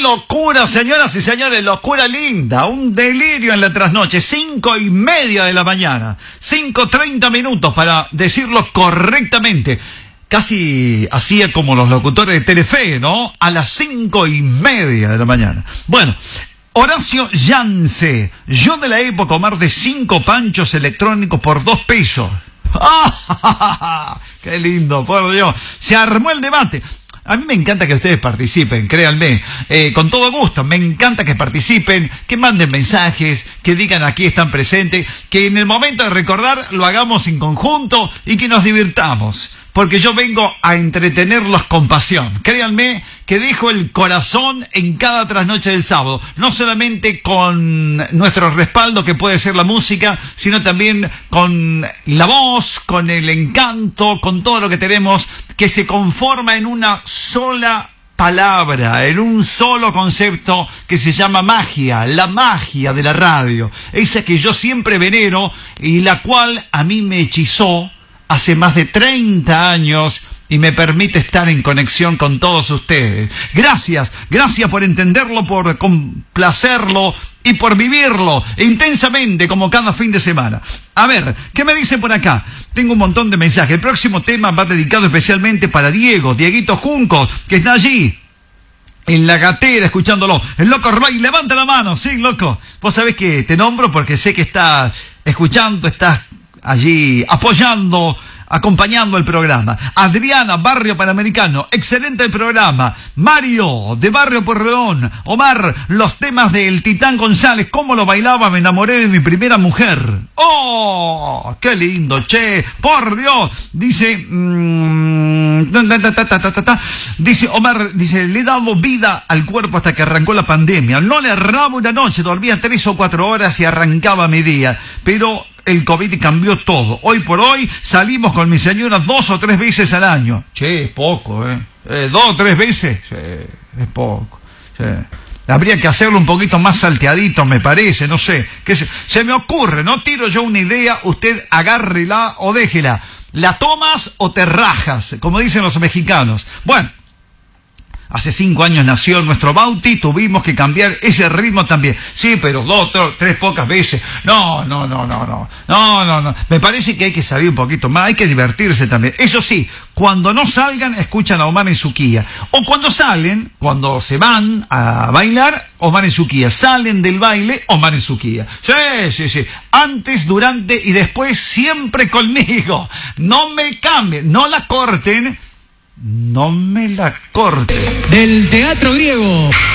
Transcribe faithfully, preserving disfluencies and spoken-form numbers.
locura, señoras y señores! Locura linda, un delirio en la trasnoche. Cinco y media de la mañana. Cinco treinta minutos para decirlo correctamente. Casi hacía como los locutores de Telefe, ¿no? A las cinco y media de la mañana. Bueno, Horacio Yance. Yo de la época, Omar, de cinco panchos electrónicos por dos pesos. ¡Ah! ¡Qué lindo, por Dios! Se armó el debate. A mí me encanta que ustedes participen, créanme, eh, con todo gusto, me encanta que participen, que manden mensajes, que digan aquí están presentes, que en el momento de recordar lo hagamos en conjunto y que nos divirtamos, porque yo vengo a entretenerlos con pasión. Créanme que dejo el corazón en cada trasnoche del sábado, no solamente con nuestro respaldo que puede ser la música, sino también con la voz, con el encanto, con todo lo que tenemos, que se conforma en una sola palabra, en un solo concepto que se llama magia, la magia de la radio, esa que yo siempre venero y la cual a mí me hechizó hace más de treinta años y me permite estar en conexión con todos ustedes. Gracias, gracias por entenderlo, por complacerlo y por vivirlo intensamente como cada fin de semana. A ver, ¿qué me dicen por acá? Tengo un montón de mensajes. El próximo tema va dedicado especialmente para Diego, Dieguito Juncos, que está allí en la gatera escuchándolo. El loco Roy, levanta la mano. Sí, loco. Vos sabés que te nombro porque sé que estás escuchando, estás allí apoyando, acompañando el programa. Adriana, Barrio Panamericano, excelente el programa. Mario, de Barrio Porredón. Omar, los temas del Titán González, cómo lo bailaba, me enamoré de mi primera mujer. ¡Oh! ¡Qué lindo, che! ¡Por Dios! Dice, mmm, ta, ta, ta, ta, ta, ta. Dice Omar, dice, le he dado vida al cuerpo hasta que arrancó la pandemia. No le erraba una noche, dormía tres o cuatro horas y arrancaba mi día. Pero el COVID cambió todo. Hoy por hoy salimos con mi señora dos o tres veces al año. Che, es poco, ¿eh? eh dos o tres veces, che, es poco. Che. Habría que hacerlo un poquito más salteadito, me parece, no sé. ¿Qué se, se me ocurre, no tiro yo una idea, usted agárrela o déjela. La tomas o te rajas, como dicen los mexicanos. Bueno. Hace cinco años nació nuestro Bauti, tuvimos que cambiar ese ritmo también. Sí, pero dos, tres, tres pocas veces. No, no, no, no, no. No, no, no. Me parece que hay que salir un poquito más, hay que divertirse también. Eso sí, cuando no salgan, escuchan a Omar en su Kia. O cuando salen, cuando se van a bailar, Omar en su Kia. Salen del baile, Omar en su Kia. Sí, sí, sí. Antes, durante y después, siempre conmigo. No me cambien, no la corten. No me la corte. Del Teatro Griego.